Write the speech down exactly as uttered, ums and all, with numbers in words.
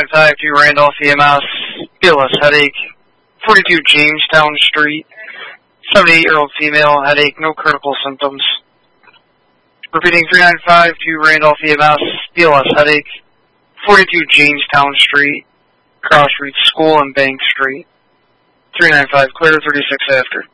nine five two Randolph E M S, B L S headache, forty-two Jamestown Street, seventy-eight-year-old female, headache, no critical symptoms. Repeating, three nine five two Randolph E M S, B L S headache, forty-two Jamestown Street, Cross Street School and Bank Street. three nine five, clear to thirty-six after.